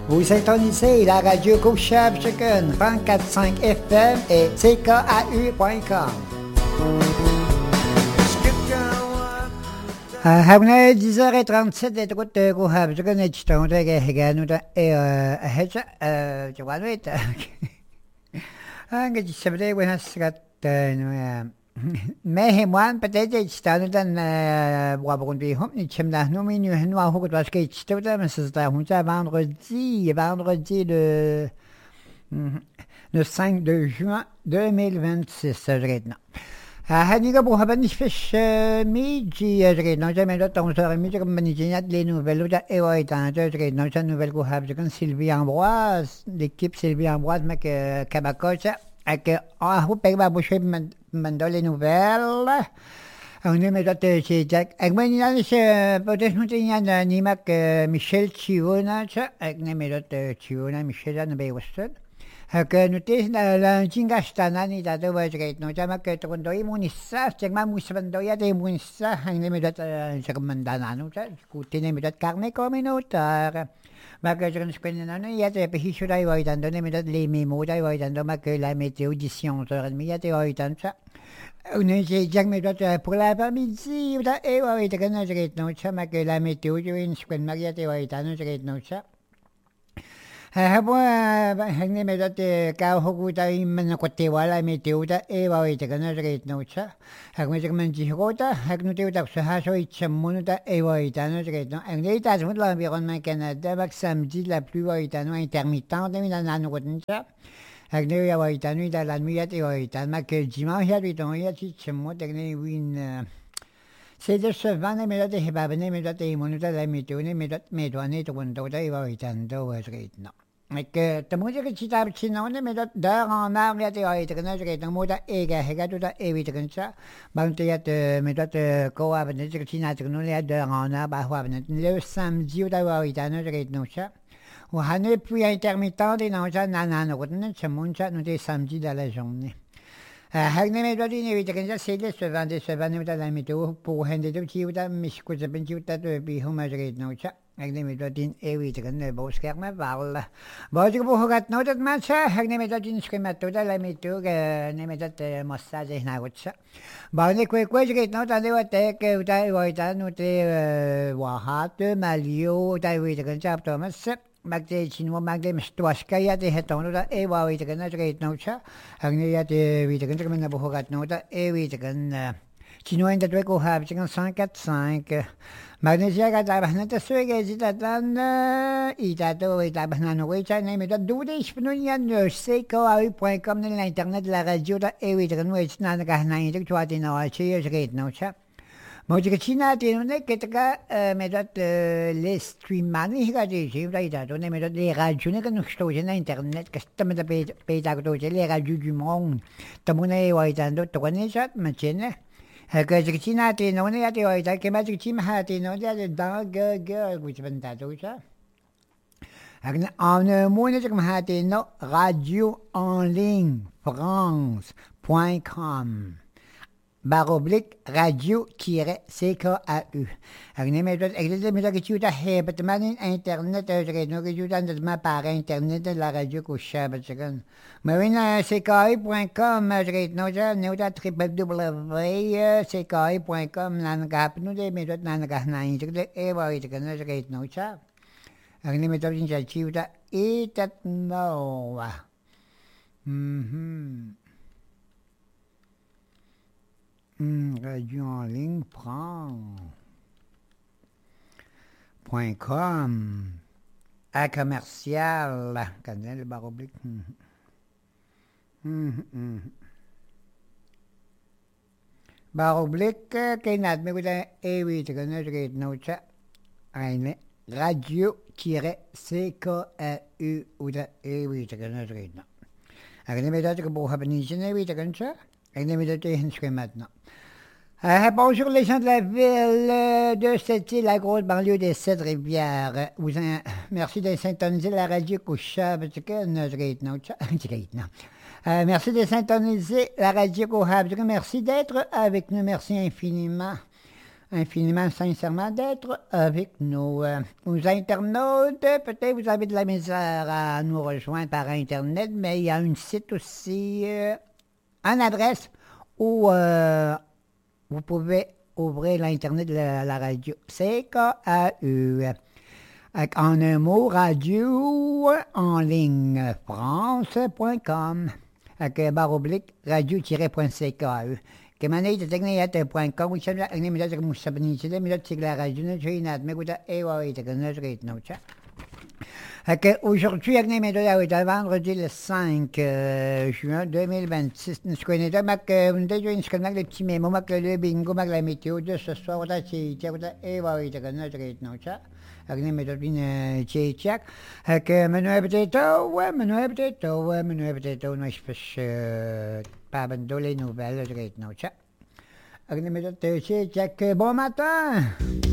Vous syntonisez la radio Couchab Chicken 34.5 FM et CKAU.com. Habna 10h37 de route de Couchab Chicken et Chiton de Ganuda et Hedge, tu vois, oui. Ang sabi ko na sikat may himuan pati stano dan wabon bi hom ni chimna no mi nu hanwa ho ko baske chita mais c'est vendredi le 5 de juin 2026 maintenant. Haniga bu haben nicht fisch midi no jamais là ton soir midi comme manigina les nouvelles là et ouais dans no ça nouvelle ko have kan Sylvie Ambroise l'équipe Sylvie Ambroise mec Kabakocha avec ho pegba bu chez mandou les nouvelles on est mettre chez Jack avec moi ni peut-être nous tenia ni mac Michel Chiona avec ne mettre Chiona Michel na be western que nous t'es la cingastana ni da de wajget no jama que tondo imunissa cegma musbando ya de imunissa hangne me dat segmandana no ta kutine me dat carne communautaire ma que je ne connais non ya de hisura i vai dando ne me dat le memo dai vai dando ma que la météo d'ici 11h30 ya de vai dan ça on est jag me dat pour l'après-midi da e vai de kana jget no ça ma que la météo je ne connais ma ya de vai dan jget no ça hangne me dat ka hogu da imman ko te wala me te uda e wa ite kana reit no cha hagme je man ji hota hagnu te uda sa so itchamun da e wa ite no reit no hangne ta zmut l'environnement Canada bak samedi la pluie wa ite no intermittente de na no cha hagne ya wa ite no da la nuit te wa ite ma que dimanche ya riton ya itchamun de ne win c'est de ce vent me dat he babne me dat e monuta la météo me dat me douane to won da e wa ite no reit no mais que te moja que chita chino ne me dat da na ya te ai te kana je te moja e ga he ga tu da e wi te kancha ba te ya te me dat ko a ne je china te no le da na ba wa ne le samedi da wa wi ta no je no cha ou hané puis intermittent de no cha na no ne chamun cha no te samedi da la journée hagne me dat ni wi te kancha c'est le ce vent da la météo pour hende de chi da mi ko je ben chi da de bi homa je no cha hagne me dat in e wi te kan bo skerma val bo je bo hogat no dat matcha hagne me dat in skema to da la météo ne me dat massage na wotcha ba ne ko je no da de wa te ke da wa da no te wa hat malio da wi te kan cha to mas magde chino magde mstwaska ya de heton da e wa wi te kan je no cha hagne ya te wi te kan me bo hogat no da e wi te kan chino en da ko have 545 Magnesia ga da bahna ta suege zita dan ita to ita bahna no wecha ne me da dude ispnunya no CKAU.com ne l'internet la radio da e wi da no echna na ga na ita to ati no che je get no cha mo je china ti no ne ke ta me da le stream mani ga je je da ita to ne me da le radio ne ga no sto je na internet ka sta me da pe ta to je le radio du monde ta mo ne wa ita do to ne chat ma chene que je china ti no ne ya ti oi ta que ma je chim ha ti no ya de da ge which ben ta do cha en un mot ne je ma ti no radio en ligne france.com /radio-CKAU agne me dot existe me que tu ta he but man internet je no que tu ta ma par internet la radio ko shaba chicken marina CKAU.com je no ja ne ta www.ckai.com nan ga nu de me dot nan ga na je de e wa je no je no cha agne me dot ja tu ta e tat no Radio en ligne .com à commercial canal baroblique baroblique kenat me guda e wi te kana je no cha aine radio-CKAU uda e wi te kana je no agne me da ke bo habni je wi te kana cha agne me da te hin maintenant. Bonjour les gens de la ville de cette île, la grosse banlieue des Sept-Rivières. Merci de syntoniser la radio Couchab. Merci de syntoniser la radio Couchab. Merci d'être avec nous. Merci infiniment. infiniment sincèrement d'être avec nous. Aux internautes, peut-être vous avez de la misère à nous rejoindre par Internet, mais il y a un site aussi, une adresse où vous pouvez ouvrir l'Internet de la radio. CKAU. En un mot, radio en ligne, france.com. Avec barre oblique, radio-.cae. كمان تتجنيات.com وشبه أغني مدات المستبنين سيدا مدات سيغلا راجونا جوينات ميقودا إيوا تكنا جريت نوتشا Aujourd'hui, vendredi le 5 juin 2026, nous connaissons les petits mémos, le bingo, la météo de ce soir, Agni metodin Tchèque, que Manuel Potato, nous faisons pas les nouvelles, Agni méthode Tchèque, bon matin!